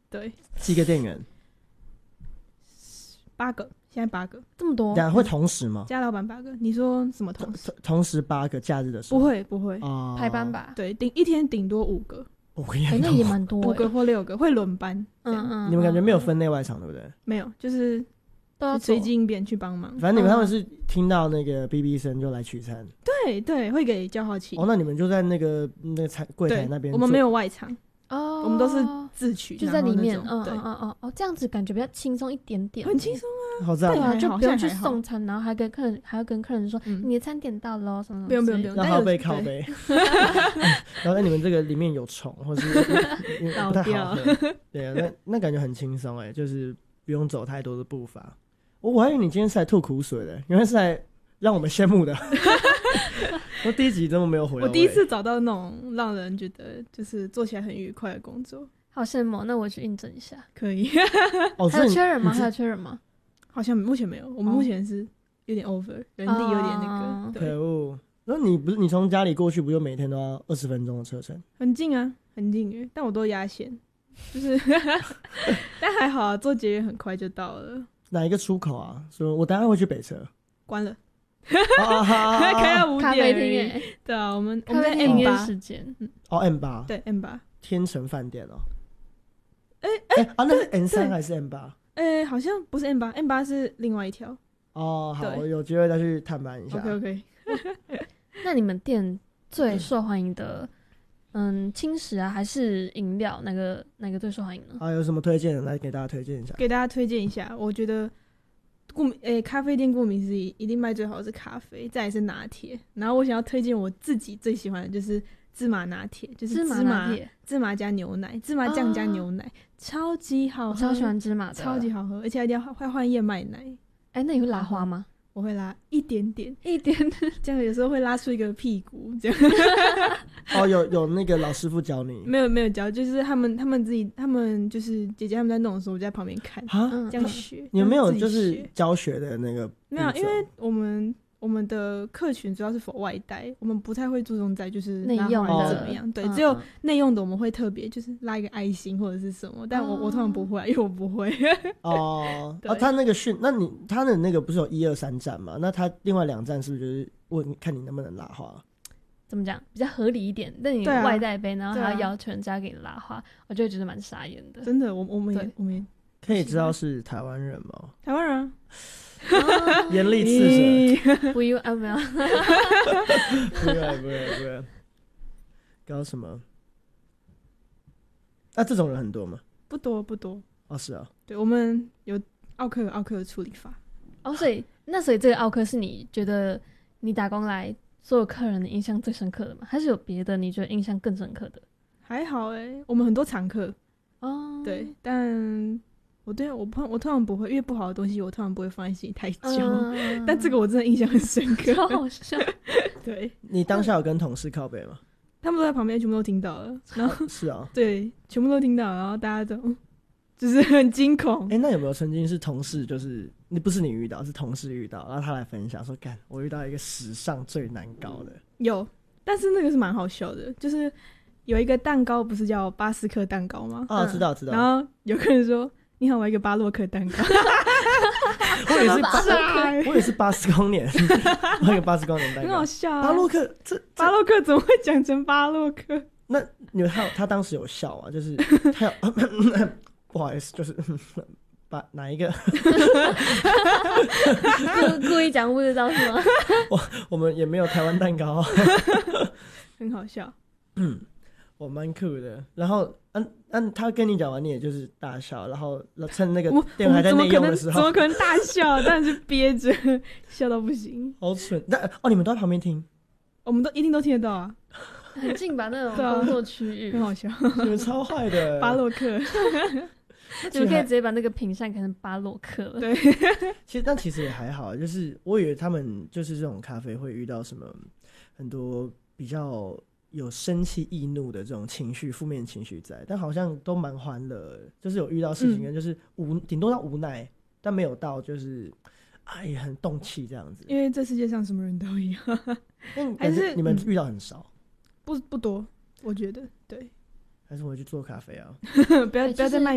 对， 几个店员 8个，现在8个， 这么多， 会同时吗？ 加老板8个。你说什么同时？ 同时8个，假日的时候不会不会， 排班吧？ 对，一天顶多5个 5个也那也蛮多 ，5个或6个会轮班。 你们感觉没有分内外场对不对？ 没有，就是都要随机应变去帮忙。 反正他们是听到那个哔哔声就来取餐。 对对，会给叫号器。 那你们就在那个柜台那边。 我们没有外场哦， 我们都是自取， 就在里面。 对， 这样子感觉比较轻松一点点， 很轻松啊。 好赞， 对啊，就不用去送餐，然后还要跟客人说你的餐点到了什么。 不用， 让他被靠背。然后在你们这个里面有虫，或是不太好喝。对啊，那感觉很轻松就是不用走太多的步伐。我还以为你今天是来吐苦水的，原来是来让我们羡慕的。我第一集真的没有回来。 我第一次找到那种让人觉得就是做起来很愉快的工作， 好羡慕。那我去应征一下， 可以。 还有缺人吗？还有缺人吗？ 好像目前没有，我们目前是有点 over，人力有点那个。 可恶！那你从家里过去，不就每天都要20分钟的车程？ 很近啊，很近耶，但我都压线，就是，但还好啊，坐捷运很快就到了。 哪一个出口啊？说我等下会去北车。 关了。 开到5点。 咖啡厅对啊，我们在 M8 时间。 M8。 对 M8。 天成饭店哦。那是 N3 还是 M8？ 好像不是 M8 是另外一条。 好，我有机会再去探班一下。 OK。 那你们店最受欢迎的，轻食啊，还是饮料？哪个最受欢迎呢？ 有什么推荐的？来给大家推荐一下。 给大家推荐一下，我觉得咖啡店顾名思义，一定卖最好的是咖啡，再来是拿铁。然后我想要推荐我自己最喜欢的就是芝麻拿铁，就是芝麻加牛奶，芝麻酱加牛奶，超级好喝。 我超喜欢芝麻的， 超级好喝，而且一定要换燕麦奶。 那你会拉花吗？ 我会拉一点点，这样有时候会拉出一个屁股这样。 有那个老师傅教你？ 没有教，就是他们就是姐姐他们在弄的时候，我就在旁边看，这样学。 你们没有就是教学的那个？ 没有，因为我们的客群主要是否外带，我们不太会注重在就是内用的怎么样。对，只有内用的我们会特别就是拉一个爱心或者是什么，但我通常不会，因为我不会。 他那个他的那个不是有1、2、3站嘛？那他另外2站是不是就是问看你能不能拉花？ 怎么讲比较合理一点？但你外带杯，然后还要要求人家给你拉花，我就会觉得蛮傻眼的。 真的，我们也可以知道是台湾人吗？ 台湾人。 严厉斥责。 不用没有。 不会。搞什么？这种人很多吗？ 不多。 是啊。 对，我们有奥克的处理法。 所以这个奥克是你觉得你打工来所有客人的印象最深刻的吗？还是有别的你觉得印象更深刻的？ 还好我们很多常客。对，但我通常不会，因为不好的东西我通常不会放在心里太久。但这个我真的印象很深刻， 超好笑。 对， 你当下有跟同事靠北吗？ 他们都在旁边，全部都听到了。然后是啊， 对，全部都听到，然后大家都就是很惊恐。 那有没有曾经是同事，就是不是你遇到，是同事遇到，然后他来分享说，干，我遇到一个史上最难搞的。 有，但是那个是蛮好笑的，就是有一个蛋糕不是叫巴斯克蛋糕吗？ 知道。 然后有个人说。你好，我要一个巴洛克蛋糕。 我也是80公年，我要一个80公年蛋糕， 很好笑啊。 巴洛克， 巴洛克怎么会讲成巴洛克？ 那他当时有笑啊，就是他有不好意思，就是把哪一个故意讲不知道是吗？ 我们也没有台湾蛋糕。 很好笑。 我蛮酷的，然后他跟你讲完，你也就是大笑，然后趁那个店还在内用的时候， 怎么可能大笑？但是憋着笑到不行， 好蠢！你们都在旁边听， 我们都一定都听得到啊， 很近吧那种工作区域， 很好笑。 你们超坏的， 巴洛克， 你们可以直接把那个品相改成巴洛克了。 对， 其实也还好，就是我以为他们就是这种咖啡会遇到什么很多比较有生气易怒的这种情绪，负面情绪在，但好像都蛮欢乐的，就是有遇到事情就是顶多到无奈，但没有到就是很动气这样子。 因为这世界上什么人都一样。 还是你们遇到很少？ 不多，我觉得对。 还是我去做咖啡啊？ 不要再卖